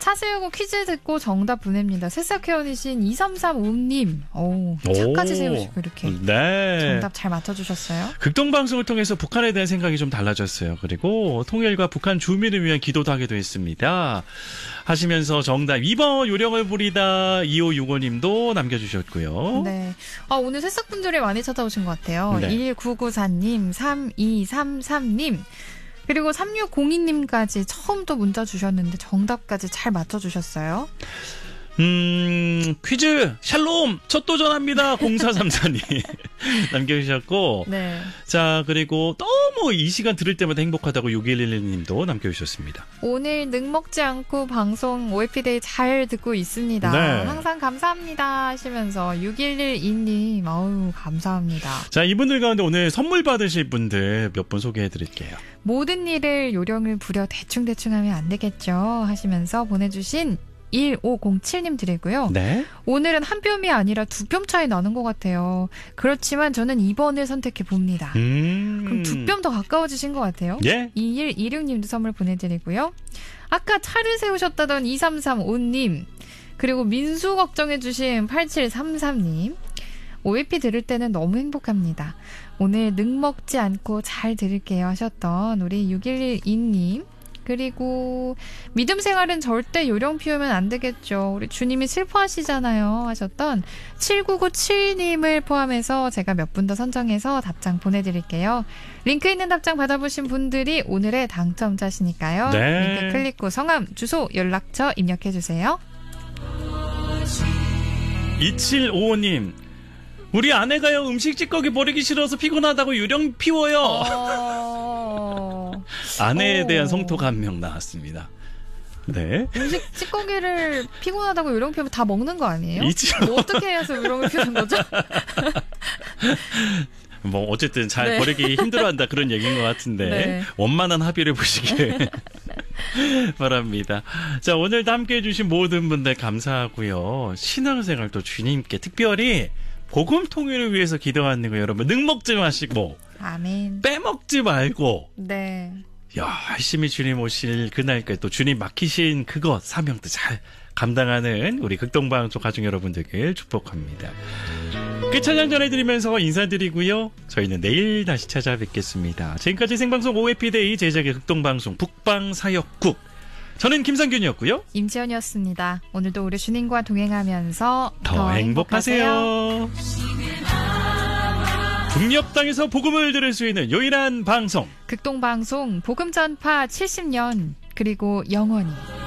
사세우고 퀴즈 듣고 정답 보냅니다. 새싹회원이신 2335님. 차까지 세우시고 이렇게 정답 잘 맞춰주셨어요. 극동방송을 통해서 북한에 대한 생각이 좀 달라졌어요. 그리고 통일과 북한 주민을 위한 기도도 하기도 했습니다. 하시면서 정답 2번 요령을 부리다 2565님도 남겨주셨고요. 네. 오늘 새싹분들이 많이 찾아오신 것 같아요. 네. 1994님, 3233님. 그리고 3602님까지 처음 또 문자 주셨는데 정답까지 잘 맞춰주셨어요. 퀴즈 샬롬 첫 도전합니다. 0434님 남겨주셨고 네. 자 그리고 너무 이 시간 들을 때마다 행복하다고 6111님도 남겨주셨습니다. 오늘 늑먹지 않고 방송 OFD데이 잘 듣고 있습니다. 네. 항상 감사합니다 하시면서 6112님 어우 감사합니다. 자 이분들 가운데 오늘 선물 받으실 분들 몇 분 소개해드릴게요. 모든 일을 요령을 부려 대충대충 하면 안 되겠죠 하시면서 보내주신 1507님 드리고요. 네. 오늘은 한 뼘이 아니라 두 뼘 차이 나는 것 같아요. 그렇지만 저는 2번을 선택해 봅니다. 그럼 두 뼘 더 가까워지신 것 같아요. 예. 2126님도 선물 보내드리고요. 아까 차를 세우셨다던 2335님 그리고 민수 걱정해주신 8733님 OFP 들을 때는 너무 행복합니다. 오늘 늑먹지 않고 잘 들을게요 하셨던 우리 6112님 그리고 믿음 생활은 절대 요령 피우면 안 되겠죠. 우리 주님이 슬퍼하시잖아요 하셨던 7997님을 포함해서 제가 몇 분 더 선정해서 답장 보내드릴게요. 링크 있는 답장 받아보신 분들이 오늘의 당첨자시니까요. 네. 링크 클릭 후 성함, 주소, 연락처 입력해주세요. 2755님 우리 아내가요 음식 찌꺼기 버리기 싫어서 피곤하다고 요령 피워요. 아내에 대한 성토가 한 명 나왔습니다. 네. 음식 찌꺼기를 피곤하다고 요령 피우면 다 먹는 거 아니에요? 뭐 어떻게 해서 요령을 피우는 거죠? 뭐 어쨌든 잘 네. 버리기 힘들어한다 그런 얘기인 것 같은데 네. 원만한 합의를 보시길 바랍니다. 자 오늘도 함께해 주신 모든 분들 감사하고요. 신앙생활 또 주님께 특별히 복음 통일을 위해서 기도하는 거 여러분 늑먹지 마시고 아멘. 빼먹지 말고 네. 열심히 주님 오실 그날까지 또 주님 맡기신 그것 사명도 잘 감당하는 우리 극동방송 가족 여러분들께 축복합니다. 끝찬양 전해드리면서 인사드리고요. 저희는 내일 다시 찾아뵙겠습니다. 지금까지 생방송 OFD데이 제작의 극동방송 북방사역국 저는 김상균이었고요. 임지연이었습니다. 오늘도 우리 주님과 동행하면서 더 행복하세요. 북녘 땅에서 복음을 들을 수 있는 유일한 방송 극동방송 복음 전파 70년 그리고 영원히